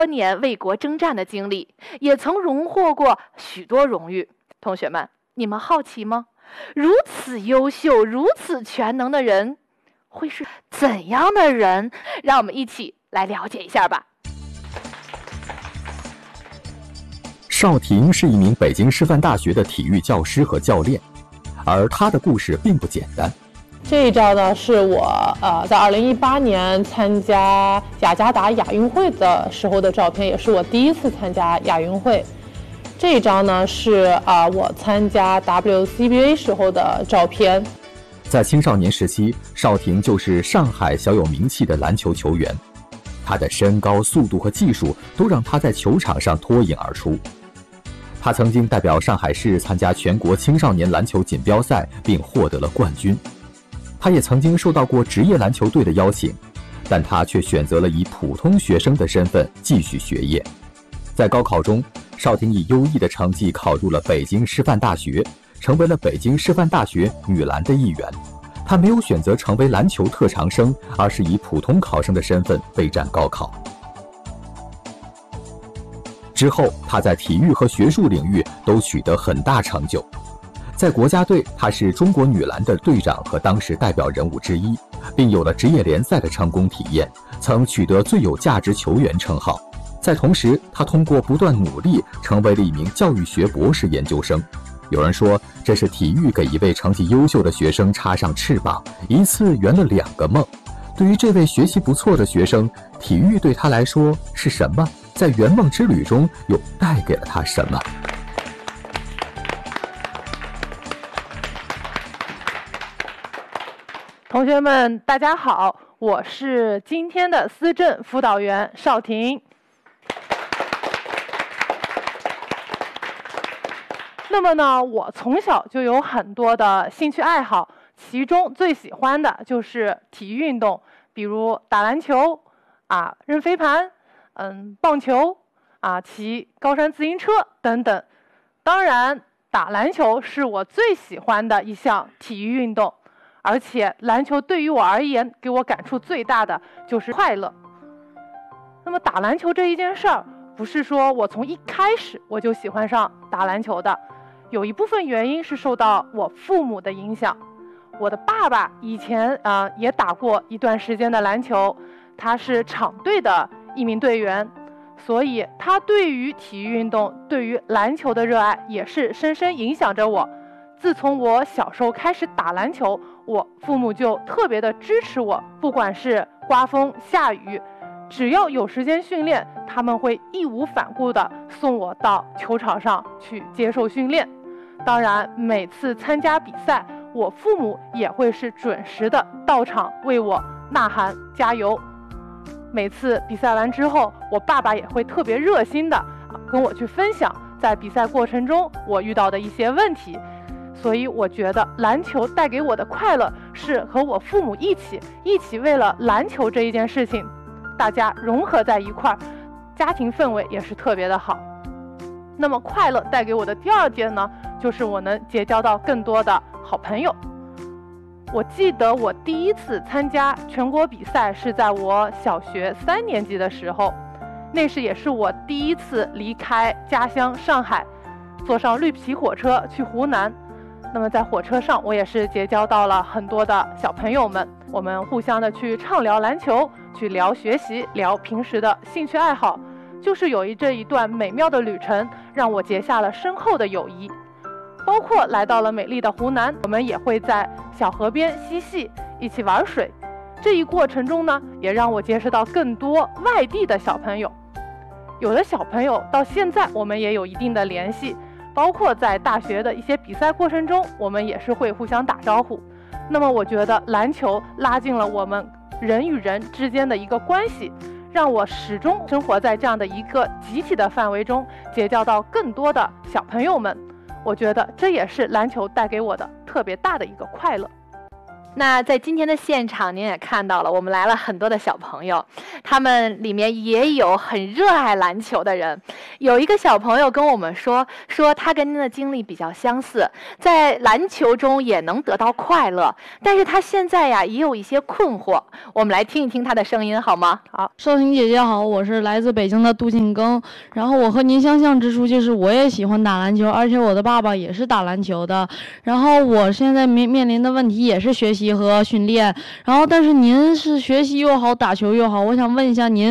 多年为国征战的经历，也曾荣获过许多荣誉。同学们，你们好奇吗？如此优秀、如此全能的人，会是怎样的人？让我们一起来了解一下吧。 邵婷是一名北京师范大学的体育教师和教练，而她的故事并不简单。 这一张呢，是我在2018年参加雅加达亚运会的时候的照片，也是我第一次参加亚运会。这一张呢，是我参加 WCBA 时候的照片。 在青少年时期，邵婷就是上海小有名气的篮球球员，她的身高、速度和技术都让她在球场上脱颖而出。她曾经代表上海市参加全国青少年篮球锦标赛，并获得了冠军。他也曾经受到过职业篮球队的邀请，但他却选择了以普通学生的身份继续学业。在高考中，邵婷以优异的成绩考入了北京师范大学，成为了北京师范大学女篮的一员。她没有选择成为篮球特长生，而是以普通考生的身份备战高考。之后，她在体育和学术领域都取得很大成就。在国家队，她是中国女篮的队长和当时代表人物之一，并有了职业联赛的成功体验，曾取得最有价值球员称号。在同时，她通过不断努力，成为了一名教育学博士研究生。有人说，这是体育给一位成绩优秀的学生插上翅膀，一次圆了2个梦。对于这位学习不错的学生，体育对他来说是什么？在圆梦之旅中又带给了他什么？ 同学们，大家好，我是今天的思政辅导员邵婷。那么呢，我从小就有很多的兴趣爱好，其中最喜欢的就是体育运动，比如打篮球扔飞盘，棒球骑高山自行车等等。当然，打篮球是我最喜欢的一项体育运动。而且篮球对于我而言，给我感触最大的就是快乐。那么打篮球这一件事儿，不是说我从一开始我就喜欢上打篮球的，有一部分原因是受到我父母的影响。我的爸爸以前也打过一段时间的篮球，他是场队的一名队员，所以他对于体育运动，对于篮球的热爱也是深深影响着我。自从我小时候开始打篮球，我父母就特别的支持我，不管是刮风下雨，只要有时间训练，他们会义无反顾的送我到球场上去接受训练。当然，每次参加比赛，我父母也会是准时的到场为我呐喊加油。每次比赛完之后，我爸爸也会特别热心的跟我去分享在比赛过程中我遇到的一些问题。所以我觉得篮球带给我的快乐是和我父母一起为了篮球这一件事情，大家融合在一块儿，家庭氛围也是特别的好。那么快乐带给我的第二件呢，就是我能结交到更多的好朋友。我记得我第一次参加全国比赛是在我小学3年级的时候，那时也是我第一次离开家乡上海，坐上绿皮火车去湖南。那么在火车上，我也是结交到了很多的小朋友们，我们互相的去畅聊篮球，去聊学习，聊平时的兴趣爱好，就是这一段美妙的旅程，让我结下了深厚的友谊。包括来到了美丽的湖南，我们也会在小河边嬉戏，一起玩水。这一过程中呢，也让我结识到更多外地的小朋友。有的小朋友到现在我们也有一定的联系，包括在大学的一些比赛过程中，我们也是会互相打招呼。那么我觉得篮球拉近了我们人与人之间的一个关系，让我始终生活在这样的一个集体的范围中，结交到更多的小朋友们。我觉得这也是篮球带给我的特别大的一个快乐。 那在今天的现场，您也看到了，我们来了很多的小朋友，他们里面也有很热爱篮球的人。有一个小朋友跟我们说他跟您的经历比较相似，在篮球中也能得到快乐，但是他现在呀也有一些困惑。我们来听一听他的声音好吗？ 好，少婷姐姐好，我是来自北京的杜庆庚。然后我和您相像之处就是我也喜欢打篮球，而且我的爸爸也是打篮球的。然后我现在面临的问题也是学习和训练。然后但是您是学习又好，打球又好，我想问一下您